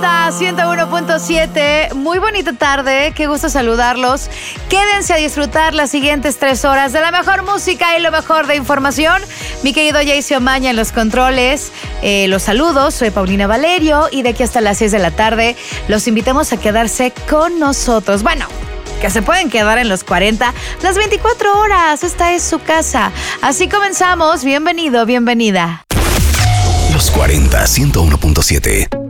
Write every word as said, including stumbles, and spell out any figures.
cuarenta, ciento uno punto siete. Muy bonita tarde, qué gusto saludarlos. Quédense a disfrutar las siguientes tres horas de la mejor música y lo mejor de información. Mi querido Jayce Omaña en los controles. Eh, los saludos, soy Paulina Valerio y de aquí hasta las seis de la tarde los invitamos a quedarse con nosotros. Bueno, que se pueden quedar en los cuarenta, las veinticuatro horas. Esta es su casa. Así comenzamos. Bienvenido, bienvenida. Los cuarenta, ciento uno punto siete.